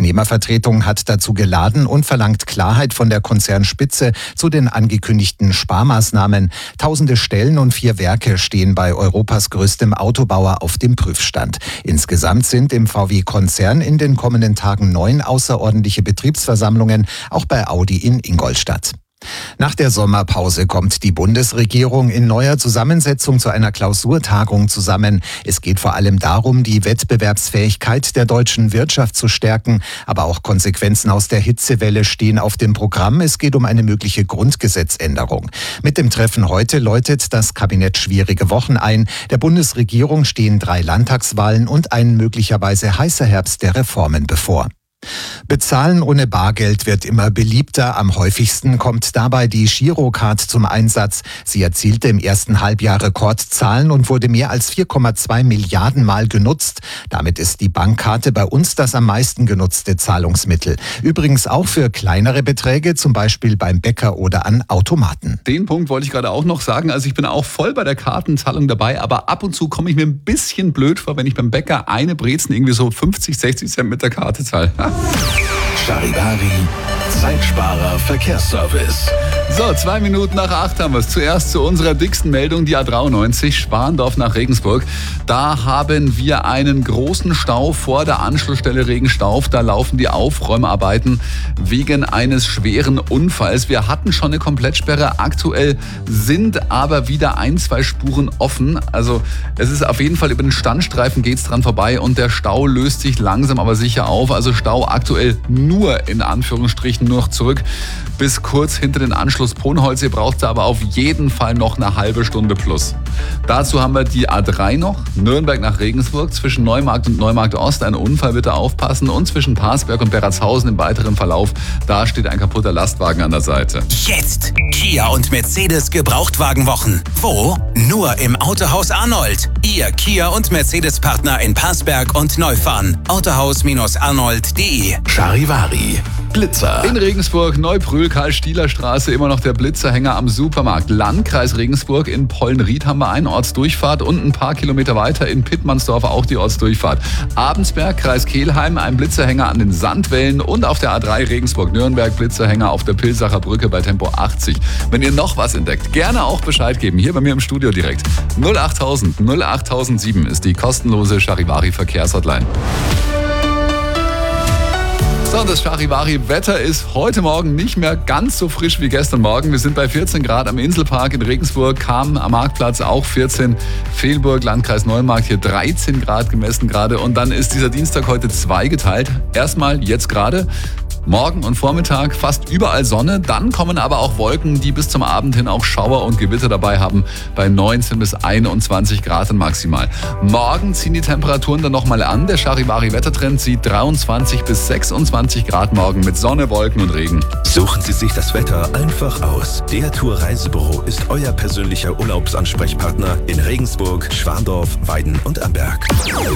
Arbeitnehmervertretung hat dazu geladen und verlangt Klarheit von der Konzernspitze zu den angekündigten Sparmaßnahmen. Tausende Stellen und 4 Werke stehen bei Europas größtem Autobauer auf dem Prüfstand. Insgesamt sind im VW-Konzern in den kommenden Tagen 9 außerordentliche Betriebsversammlungen, auch bei Audi in Ingolstadt. Nach der Sommerpause kommt die Bundesregierung in neuer Zusammensetzung zu einer Klausurtagung zusammen. Es geht vor allem darum, die Wettbewerbsfähigkeit der deutschen Wirtschaft zu stärken. Aber auch Konsequenzen aus der Hitzewelle stehen auf dem Programm. Es geht um eine mögliche Grundgesetzänderung. Mit dem Treffen heute läutet das Kabinett schwierige Wochen ein. Der Bundesregierung stehen 3 Landtagswahlen und ein möglicherweise heißer Herbst der Reformen bevor. Bezahlen ohne Bargeld wird immer beliebter. Am häufigsten kommt dabei die Girocard zum Einsatz. Sie erzielte im ersten Halbjahr Rekordzahlen und wurde mehr als 4,2 Milliarden Mal genutzt. Damit ist die Bankkarte bei uns das am meisten genutzte Zahlungsmittel. Übrigens auch für kleinere Beträge, zum Beispiel beim Bäcker oder an Automaten. Den Punkt wollte ich gerade auch noch sagen. Also ich bin auch voll bei der Kartenzahlung dabei, aber ab und zu komme ich mir ein bisschen blöd vor, wenn ich beim Bäcker eine Brezen irgendwie so 50, 60 Cent mit der Karte zahle. Charivari, Zeitsparer Verkehrsservice. So, 2 Minuten nach 8 haben wir es. Zuerst zu unserer dicksten Meldung, die A93, Schwandorf nach Regensburg. Da haben wir einen großen Stau vor der Anschlussstelle Regenstauf. Da laufen die Aufräumarbeiten wegen eines schweren Unfalls. Wir hatten schon eine Komplettsperre. Aktuell sind aber wieder 1, 2 Spuren offen. Also es ist auf jeden Fall über den Standstreifen geht's dran vorbei und der Stau löst sich langsam aber sicher auf. Also Stau aktuell nur in Anführungsstrichen nur noch zurück bis kurz hinter den Anschluss Ponholz. Ihr braucht aber auf jeden Fall noch eine halbe Stunde plus. Dazu haben wir die A3 noch, Nürnberg nach Regensburg, zwischen Neumarkt und Neumarkt Ost. Ein Unfall, bitte aufpassen. Und zwischen Parsberg und Berratshausen im weiteren Verlauf, da steht ein kaputter Lastwagen an der Seite. Jetzt Kia und Mercedes Gebrauchtwagenwochen. Wo? Nur im Autohaus Arnold. Ihr Kia und Mercedes Partner in Parsberg und Neufahren. Autohaus-arnold.de. Charivari, Blitzer. In Regensburg, Neubrühl, Karl-Stieler-Straße, immer noch der Blitzerhänger am Supermarkt. Landkreis Regensburg, in Pollenried haben wir eine Ortsdurchfahrt und ein paar Kilometer weiter in Pittmannsdorf auch die Ortsdurchfahrt. Abensberg, Kreis Kelheim, ein Blitzerhänger an den Sandwellen und auf der A3 Regensburg-Nürnberg, Blitzerhänger auf der Pilsacher Brücke bei Tempo 80. Wenn ihr noch was entdeckt, gerne auch Bescheid geben, hier bei mir im Studio direkt. 08000 08007 ist die kostenlose Charivari Verkehrshotline. So, das Charivari-Wetter ist heute Morgen nicht mehr ganz so frisch wie gestern Morgen. Wir sind bei 14 Grad am Inselpark in Regensburg, Cham am Marktplatz auch 14, Fehlburg, Landkreis Neumarkt hier 13 Grad gemessen gerade. Und dann ist dieser Dienstag heute zweigeteilt. Erstmal jetzt gerade. Morgen und Vormittag fast überall Sonne, dann kommen aber auch Wolken, die bis zum Abend hin auch Schauer und Gewitter dabei haben, bei 19 bis 21 Grad maximal. Morgen ziehen die Temperaturen dann nochmal an. Der Charivari-Wettertrend sieht 23 bis 26 Grad morgen mit Sonne, Wolken und Regen. Suchen Sie sich das Wetter einfach aus. Der Tour Reisebüro ist euer persönlicher Urlaubsansprechpartner in Regensburg, Schwandorf, Weiden und Amberg.